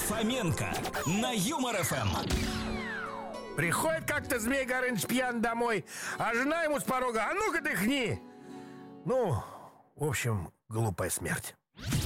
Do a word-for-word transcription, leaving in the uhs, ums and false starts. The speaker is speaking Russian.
Фоменко на Юмор ФМ. Приходит как-то Змей Горыныч пьян домой, а жена ему с порога: а ну-ка дыхни. Ну, в общем, глупая смерть.